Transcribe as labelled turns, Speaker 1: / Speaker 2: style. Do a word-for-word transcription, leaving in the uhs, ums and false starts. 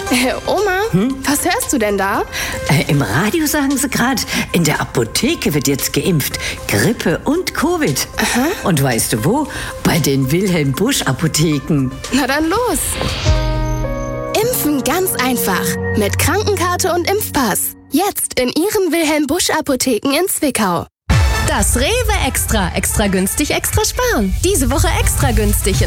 Speaker 1: Äh, Oma, hm? Was hörst du denn da?
Speaker 2: Äh, Im Radio sagen sie gerade, in der Apotheke wird jetzt geimpft. Grippe und Covid.
Speaker 1: Aha.
Speaker 2: Und weißt du wo? Bei den Wilhelm Busch Apotheken.
Speaker 1: Na dann los. Impfen ganz einfach. Mit Krankenkarte und Impfpass. Jetzt in Ihren Wilhelm Busch Apotheken in Zwickau.
Speaker 3: Das Rewe Extra. Extra günstig, extra sparen. Diese Woche extra günstig.